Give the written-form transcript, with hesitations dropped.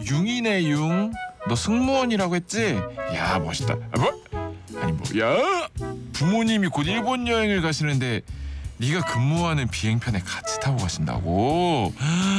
융이네 융. 너 승무원이라고 했지? 야 멋있다. 아, 뭐? 아니 뭐야? 부모님이 곧 일본 여행을 가시는데 네가 근무하는 비행편에 같이 타고 가신다고?